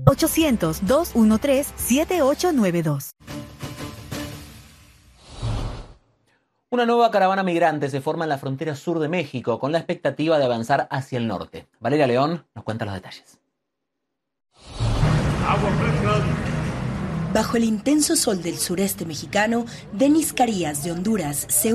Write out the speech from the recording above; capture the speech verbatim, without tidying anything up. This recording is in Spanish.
ochocientos, dos uno tres, siete ocho nueve dos. Una nueva caravana migrante se forma en la frontera sur de México con la expectativa de avanzar hacia el norte. Valeria León nos cuenta los detalles. Bajo el intenso sol del sureste mexicano, Denis Carías de Honduras se